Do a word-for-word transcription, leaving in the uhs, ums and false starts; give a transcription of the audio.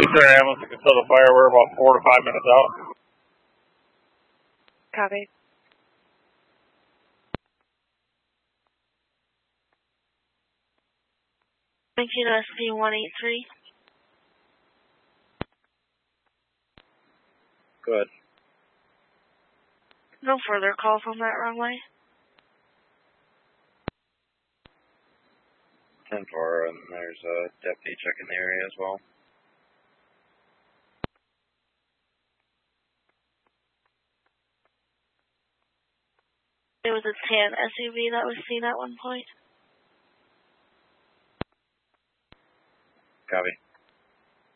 there, ambulance. You can tell the fire. We're about four to five minutes out. Copy. nineteen S P one eight three. Good. No further calls on that runway. ten four, and there's a deputy checking the area as well. It was a tan S U V that was seen at one point. Copy.